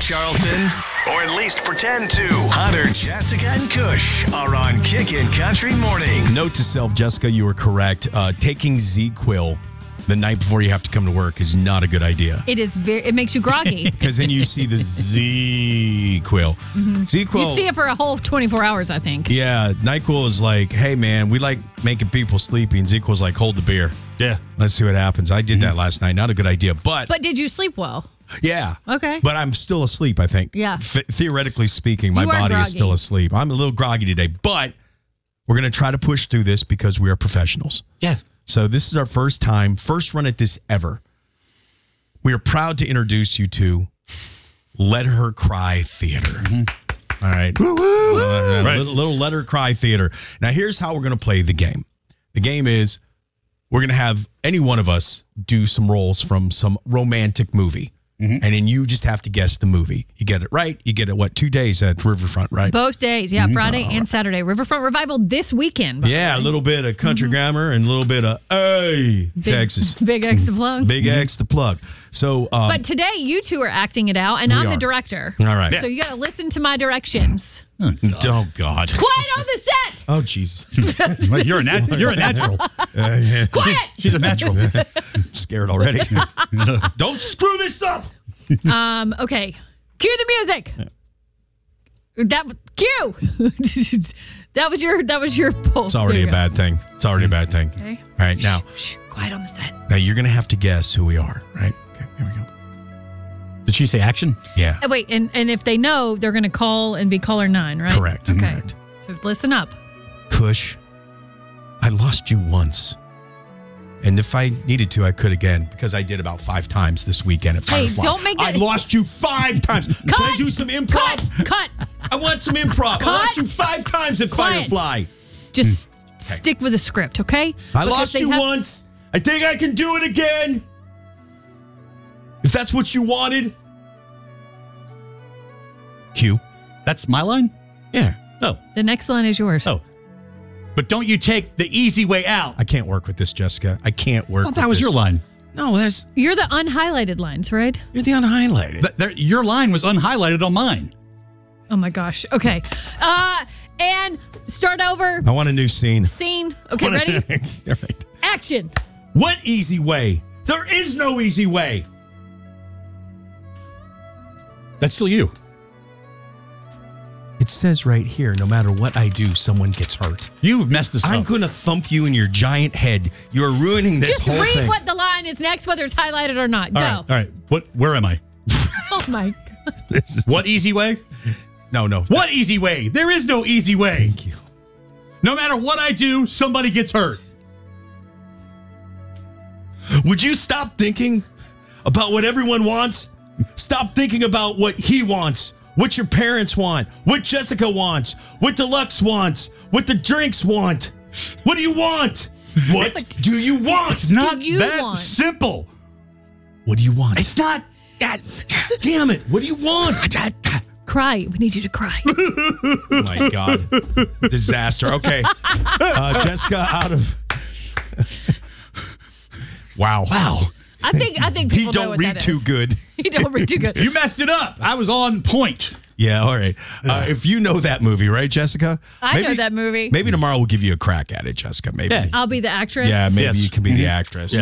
Charleston, or at least pretend to. Hunter, Jessica, and Kush are on Kickin' Country Mornings. Note to self, Jessica, you were correct. Taking ZzzQuil the night before you have to come to work is not a good idea. It is it makes you groggy. Because then you see the ZzzQuil. Mm-hmm. ZzzQuil. You see it for a whole 24 hours, I think. Yeah, NyQuil is like, hey, man, we like making people sleepy. And ZzzQuil's like, hold the beer. Yeah. Let's see what happens. I did that last night. Not a good idea, but did you sleep well? yeah. Okay. But I'm still asleep, I think. Yeah. Theoretically speaking, my You are body is groggy. still asleep. I'm a little groggy today, but we're going to try to push through this because we are professionals. Yeah. So this is our first run at this ever. We are proud to introduce you to Let Her Cry Theater. All right. Woo-woo. Right. Little Let Her Cry Theater. Now, here's how we're going to play the game. The game is we're going to have any one of us do some roles from some romantic movie. And then you just have to guess the movie. You get it right. You get it, 2 days at Riverfront, right? Both days, yeah, Friday and Saturday. Riverfront Revival this weekend. Yeah, a little bit of country grammar and a little bit of, Texas. Big X to plug. Big X to plug. So, But today, you two are acting it out, and I'm the are. director. all right. So you got to listen to my directions. Oh, God. Quiet on the set! Oh, Jesus. Well, you're a natural. Quiet! She's a natural. Scared already. Don't screw this up. Okay. Cue the music. Cue. That was your poll. It's already There a you bad thing. It's already a bad thing. Okay. All right, now. Shh, quiet on the set. Now you're going to have to guess who we are, right? Okay, here we go. Did she say action? Yeah. Wait, and if they know, they're going to call and be caller 9, right? Correct. Okay. Correct. So listen up. Kush, I lost you once. And if I needed to, I could again, because I did about 5 times this weekend at Hey, Firefly. don't make I it- lost you 5 times. Can I do some improv? Cut. I want some improv. I lost Cut. you 5 times at Quiet. Firefly. Just stick with the script, okay? I Because lost they you have- once. I think I can do it again. If that's what you wanted. Q. That's my line? Yeah. Oh. The next line is yours. Oh. But don't you take the easy way out. I can't work with this, Jessica. I can't work with That was this. your line. No, that's You're the unhighlighted lines, right? you're the unhighlighted. Your line was unhighlighted on mine. Oh my gosh. Okay. And start over. I want a new scene. Scene. Okay, ready? All right. Action. What easy way? There is no easy way. That's still you. It says right here, no matter what I do, someone gets hurt. You've messed this I'm up. going to thump you in your giant head. You're ruining this Just whole read thing. what the line is next, whether it's highlighted or not. Go. All right. Where am I? Oh my God. What easy way? No. What easy way? There is no easy way. Thank you. No matter what I do, somebody gets hurt. Would you stop thinking about what everyone wants? Stop thinking about what he wants, what your parents want, what Jessica wants, what Deluxe wants, what the drinks want. What do you want? What do you want? It's not you that want? simple. What do you want? It's not that. Damn it. What do you want? Cry. We need you to cry. Oh my God. Disaster. Okay. Jessica out of. Wow. I think He people know don't what read that too is. good. He don't read too good. You messed it up. I was on point. Yeah, all right. If you know that movie, right, Jessica? I know that movie. Maybe tomorrow we'll give you a crack at it, Jessica. Maybe. Yeah. I'll be the actress. Yeah, maybe Yes. you can be the actress.